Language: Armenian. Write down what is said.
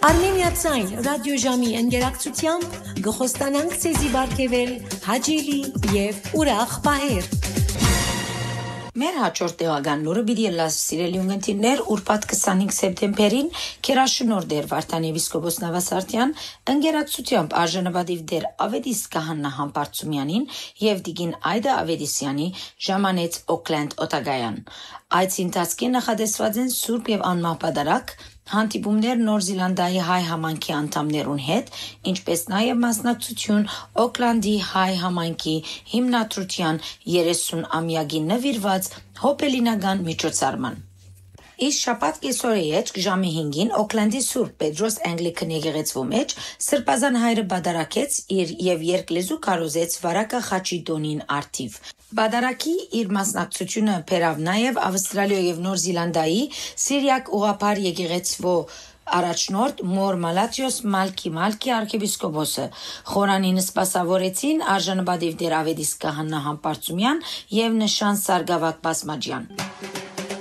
Armeniացայն ռադիոժամի ընկերակցությամբ գխոստանանք ցեզի բարգեվել հաճելի եւ ուրախ պահեր։ Մեր հաջորդ տեղական լուրը պիտի լաս սիրելի ունգընտիրներ ուրբաթ 25 սեպտեմբերին քերաշնոր դեր Վարդան եպիսկոպոս Նավասարտյան ընկերակցությամբ արժանապատիվ դեր Ավետիս Կահաննա Համբարձումյանին եւ Դիգին Այդա Ավետիսյանի ժամանեց Օքլենդ Օտագայան։ Այդ ընթացքին նախադեсված են Սուրբ եւ անմահ պատարագ հանդիպումներ Նոր Զիլանդիայի հայ համայնքի անդամներուն հետ, ինչպես նաև մասնակցություն Օքլանդի հայ համայնքի հիմնադրության 30-ամյակի նվիրված հոբելինական միջոցառման։ Իս շաբաթ կեսօրի էջ ժամի 5-ին Օքլանդի Սուրբ Պետրոս Անգլիկան եկեղեցու մեջ Սրբազան հայրը բադարակեց իր եւ երկլեզու կարոզեց Վարակա Խաչի Դոնին արդիվ։ Բադարակի իր մասնակցությունը բերավ նաև Ավստրալիա եւ Նոր Զիլանդիայի Սիրիակ ուղղափառ եկեղեցու առաջնորդ Մոր Մալաթիոս Մալքի arczepiskopos խորանին սպասավորեցին արժանապատիվ դեր Ավետիս Կահաննա Համբարձումյան եւ նշան Սարգսակ Բասմաջյան։